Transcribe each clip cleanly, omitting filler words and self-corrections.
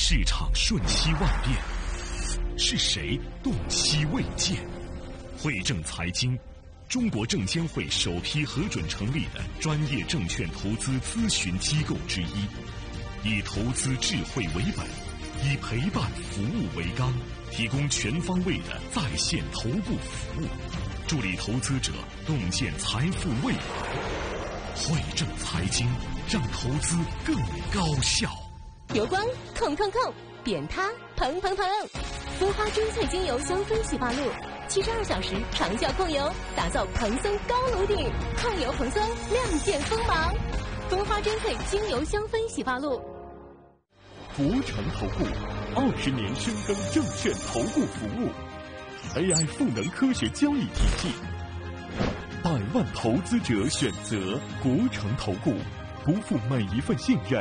市场瞬息万变，是谁动息未见？汇正财经，中国证监会首批核准成立的专业证券投资咨询机构之一，以投资智慧为本，以陪伴服务为纲，提供全方位的在线投顾服务，助力投资者洞见财富未来。汇正财经，让投资更高效。 油光控，扁塌蓬，蜂花珍萃精油香氛洗发露，72小时长效控油，打造蓬松高颅顶，抗油蓬松，亮剑锋芒。蜂花珍萃精油香氛洗发露。 国诚投顾20年深耕证券投顾服务 ，AI 赋能科学交易体系，100万投资者选择国诚投顾，不负每一份信任。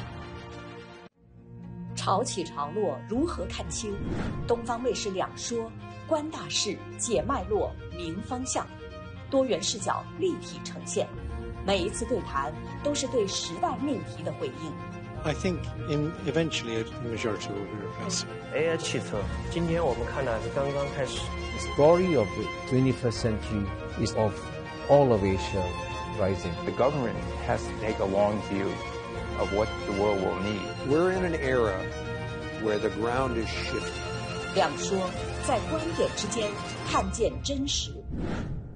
潮起潮落如何看清？东方卫视两说，观大势，解脉络，明方向，多元视角立体呈现。每一次对谈都是对时代命题的回应。 I think eventually a majority will be replaced. AI 汽车，今天我们看的是刚刚开始。 The story of the 21st century is of all of Asia rising. The government has to take a long view of what the world will need. We're in an era where the ground is shifting. 两说，在观点之间看见真实。